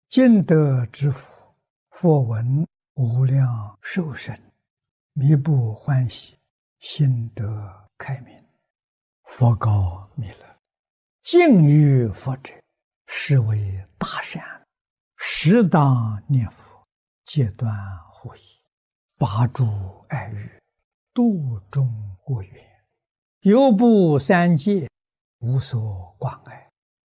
尽德之福，佛闻无量寿生，弥不欢喜，心得开明。佛告弥勒：敬于佛者，是为大善，适当念佛，戒断护疑，拔诸爱欲，度众恶缘，犹不三界，无所挂碍。